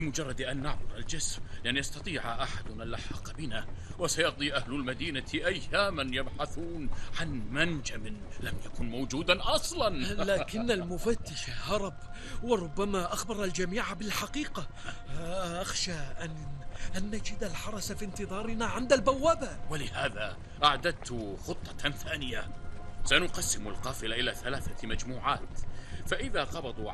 بمجرد أن نعبر الجسر لن يستطيع أحد اللحاق بنا، وسيقضي أهل المدينة أياما يبحثون عن منجم لم يكن موجودا أصلا. لكن المفتش هرب وربما أخبر الجميع بالحقيقة. أخشى أن نجد الحرس في انتظارنا عند البوابة. ولهذا أعددت خطة ثانية. سنقسم القافلة إلى 3 مجموعات، فإذا قبضوا